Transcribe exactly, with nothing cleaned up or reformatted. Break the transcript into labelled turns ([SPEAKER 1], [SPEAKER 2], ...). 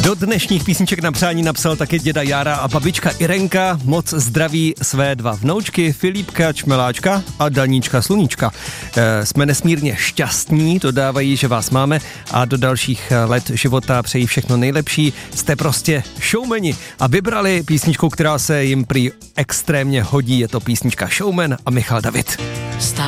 [SPEAKER 1] Do dnešních písniček na přání napsal také děda Jára a babička Irenka. Moc zdraví své dva vnoučky, Filipka Čmeláčka a Daníčka Sluníčka. E, jsme nesmírně šťastní, dodávají, že vás máme a do dalších let života přejí všechno nejlepší. Jste prostě showmeni a vybrali písničku, která se jim prý extrémně hodí. Je to písnička Showman a Michal David.